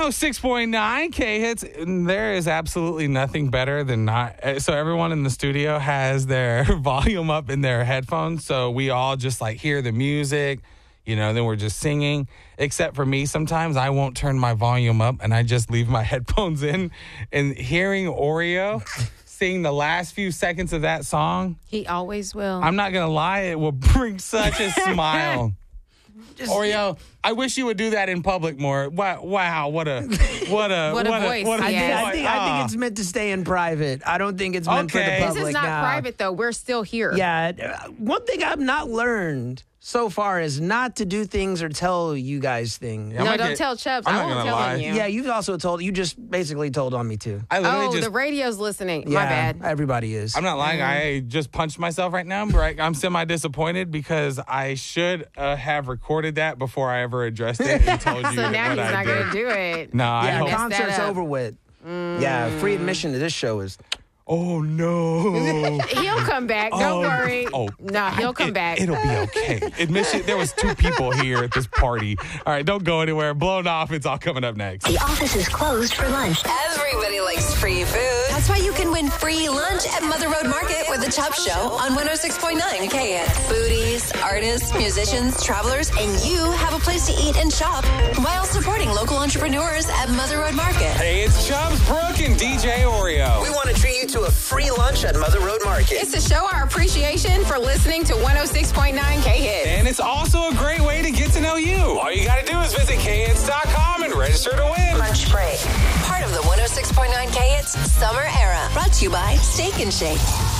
106.9 K-Hits. There is absolutely nothing better than not. So everyone in the studio has their volume up in their headphones. So we all just like hear the music, then we're just singing. Except for me, sometimes I won't turn my volume up and I just leave my headphones in. And hearing Oreo sing the last few seconds of that song. He always will. I'm not going to lie. It will bring such a smile. Oreo, I wish you would do that in public more. Wow, what a voice. I think it's meant to stay in private. I don't think it's meant for the public. This is not private, though. We're still here. Yeah. One thing I've not learned so far is not to do things or tell you guys things. Yeah, no, don't tell Chubbs. I won't tell on you. Yeah, you've also told. You just basically told on me, too. The radio's listening. Yeah, my bad. Everybody is. I'm not lying. I just punched myself right now. I'm semi-disappointed because I should have recorded that before I ever addressed it and told you So now what he's not going to do it. No, the concert's over with. Yeah, free admission to this show is... Oh, no. He'll come back. Don't worry. No, he'll come back. It'll be okay. Admission, there was 2 people here at this party. All right, don't go anywhere. Blown off. It's all coming up next. The office is closed for lunch. Everybody likes free food. That's why you can win free lunch at Mother Road Market with the Chubb Show on 106.9 KS. Foodies, artists, musicians, travelers, and you have a place to eat and shop while supporting local entrepreneurs at Mother Road Market. Hey, it's Chubbs, Brooke, and DJ Oreo. We want to treat you to a free lunch at Mother Road Market. It's to show our appreciation for listening to 106.9 K-Hits. And it's also a great way to get to know you. All you got to do is visit khits.com and register to win. Lunch break. Part of the 106.9 K-Hits Summer Era. Brought to you by Steak and Shake.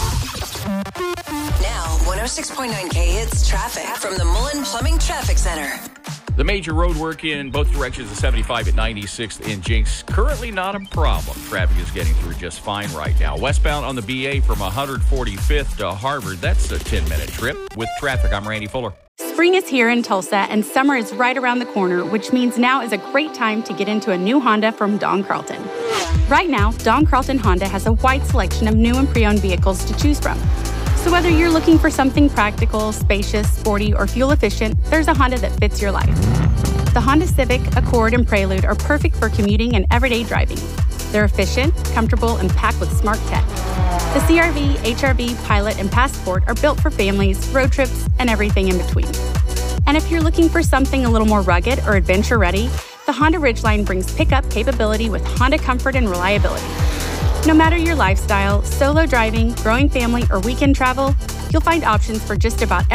Now, 106.9 K-Hits traffic from the Mullen Plumbing Traffic Center. The major road work in both directions of 75 at 96th in Jinx. Currently not a problem. Traffic is getting through just fine right now. Westbound on the BA from 145th to Harvard. That's a 10-minute trip. With traffic, I'm Randy Fuller. Spring is here in Tulsa, and summer is right around the corner, which means now is a great time to get into a new Honda from Don Carlton. Right now, Don Carlton Honda has a wide selection of new and pre-owned vehicles to choose from. So whether you're looking for something practical, spacious, sporty, or fuel-efficient, there's a Honda that fits your life. The Honda Civic, Accord, and Prelude are perfect for commuting and everyday driving. They're efficient, comfortable, and packed with smart tech. The CR-V, HR-V, Pilot, and Passport are built for families, road trips, and everything in between. And if you're looking for something a little more rugged or adventure-ready, the Honda Ridgeline brings pickup capability with Honda comfort and reliability. No matter your lifestyle, solo driving, growing family, or weekend travel, you'll find options for just about